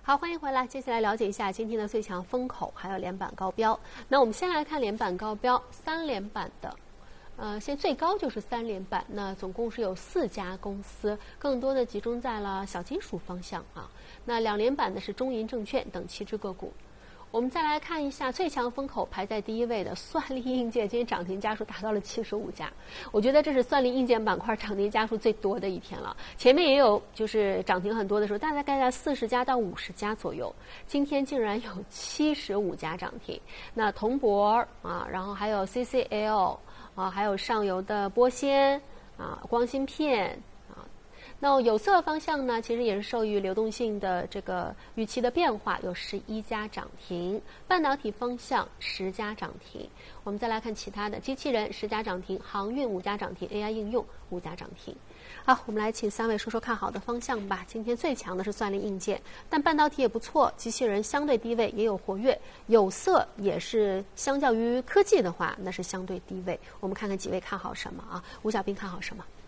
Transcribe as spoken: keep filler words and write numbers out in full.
好，欢迎回来。接下来了解一下今天的最强风口，还有连板高标。那我们先来看连板高标，三连板的，呃，现在最高就是三连板。那总共是有四家公司，更多的集中在了小金属方向啊。那两连板的是中银证券等七只个股。我们再来看一下最强风口排在第一位的算力硬件，今天涨停家数达到了七十五家，我觉得这是算力硬件板块涨停家数最多的一天了。前面也有就是涨停很多的时候，大概在四十家到五十家左右，今天竟然有七十五家涨停。那铜箔啊，然后还有 C C L 啊，还有上游的玻纤啊，光芯片。那有色方向呢，其实也是受益于流动性的这个预期的变化，有十一家涨停。半导体方向十家涨停。我们再来看其他的，机器人十家涨停，航运五家涨停 ，A I 应用五家涨停。好，我们来请三位说说看好的方向吧。今天最强的是算力硬件，但半导体也不错，机器人相对低位也有活跃，有色也是相较于科技的话，那是相对低位。我们看看几位看好什么啊？吴小兵看好什么？